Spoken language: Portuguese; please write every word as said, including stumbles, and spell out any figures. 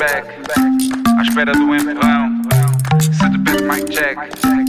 back, à espera do empurrão. Se de pé, mic check.